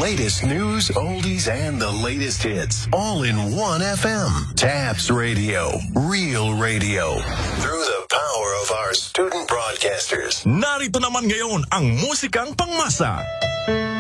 latest news, oldies, and the latest hits. All in one FM. Tabs Radio. Real radio. Through the power of our student broadcasters. Narito naman ngayon ang musikang pangmasa.